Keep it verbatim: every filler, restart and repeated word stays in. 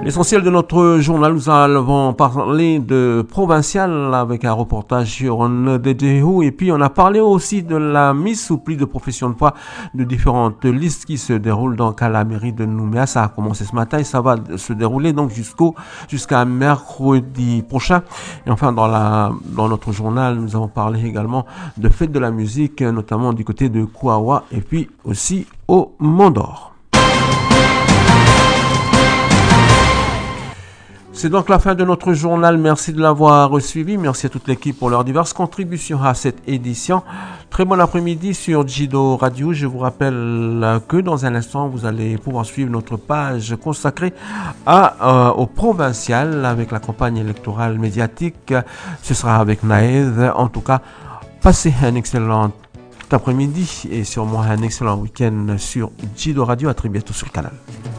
L'essentiel de notre journal, nous allons parler de provincial avec un reportage sur Ndedehou et puis on a parlé aussi de la mise sous pli de profession de foi de différentes listes qui se déroulent donc à la mairie de Nouméa. Ça a commencé ce matin et ça va se dérouler donc jusqu'au jusqu'à mercredi prochain. Et enfin dans la dans notre journal, nous avons parlé également de fête de la musique, notamment du côté de Kouawa et puis aussi au Mont d'Or. C'est donc la fin de notre journal. Merci de l'avoir suivi. Merci à toute l'équipe pour leurs diverses contributions à cette édition. Très bon après-midi sur Jido Radio. Je vous rappelle que dans un instant, vous allez pouvoir suivre notre page consacrée à, euh, au provincial avec la campagne électorale médiatique. Ce sera avec Naïd. En tout cas, passez un excellent après-midi et sûrement un excellent week-end sur Jido Radio. À très bientôt sur le canal.